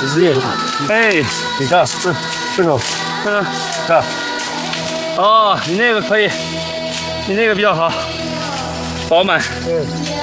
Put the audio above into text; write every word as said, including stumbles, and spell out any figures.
其实也是。 哎， 你看这这个， 嗯， 看， 哦，你那个可以，你那个比较好，饱满。 嗯。